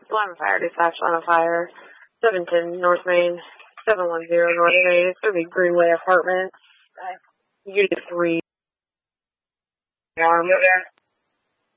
Line of fire, dispatch, line of fire. 710 North Main, 710 North Main. It's going to be Greenway Apartments. Unit 3. Arm.